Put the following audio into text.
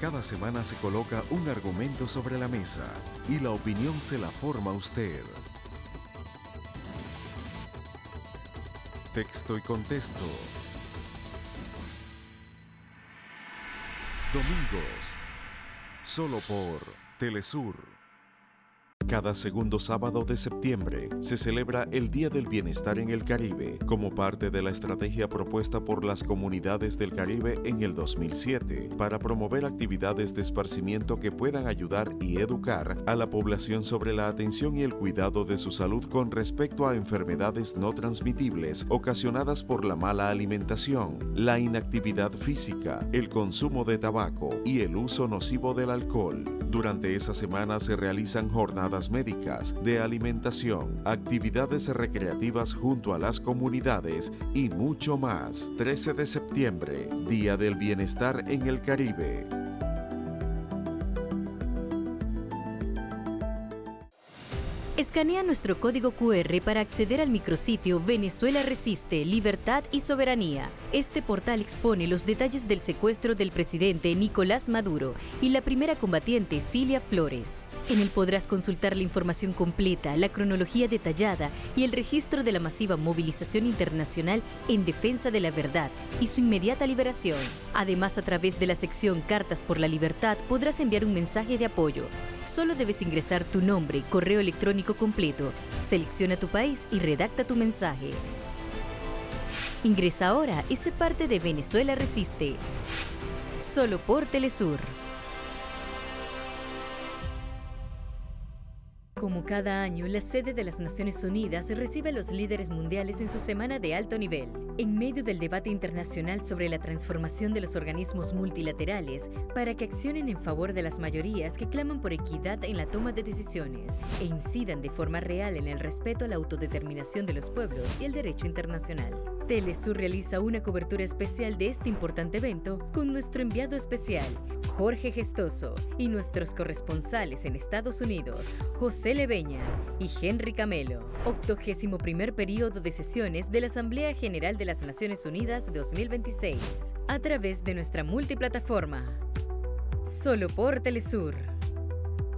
Cada semana se coloca un argumento sobre la mesa y la opinión se la forma usted. Texto y contexto. Domingos. Solo por Telesur. Cada segundo sábado de septiembre se celebra el Día del Bienestar en el Caribe como parte de la estrategia propuesta por las comunidades del Caribe en el 2007 para promover actividades de esparcimiento que puedan ayudar y educar a la población sobre la atención y el cuidado de su salud con respecto a enfermedades no transmitibles ocasionadas por la mala alimentación, la inactividad física, el consumo de tabaco y el uso nocivo del alcohol. Durante esa semana se realizan jornadas médicas, de alimentación, actividades recreativas junto a las comunidades y mucho más. 13 de septiembre, Día del Bienestar en el Caribe. Escanea nuestro código QR para acceder al micrositio Venezuela Resiste, Libertad y Soberanía. Este portal expone los detalles del secuestro del presidente Nicolás Maduro y la primera combatiente Cilia Flores. En él podrás consultar la información completa, la cronología detallada y el registro de la masiva movilización internacional en defensa de la verdad y su inmediata liberación. Además, a través de la sección Cartas por la Libertad podrás enviar un mensaje de apoyo. Solo debes ingresar tu nombre, correo electrónico completo, selecciona tu país y redacta tu mensaje. Ingresa ahora y sé parte de Venezuela Resiste. Solo por Telesur. Como cada año, la sede de las Naciones Unidas recibe a los líderes mundiales en su semana de alto nivel. En medio del debate internacional sobre la transformación de los organismos multilaterales para que accionen en favor de las mayorías que claman por equidad en la toma de decisiones e incidan de forma real en el respeto a la autodeterminación de los pueblos y el derecho internacional. Telesur realiza una cobertura especial de este importante evento con nuestro enviado especial, Jorge Gestoso, y nuestros corresponsales en Estados Unidos, José Leveña y Henry Camelo. 81º periodo de sesiones de la Asamblea General de las Naciones Unidas 2026, a través de nuestra multiplataforma. Solo por Telesur.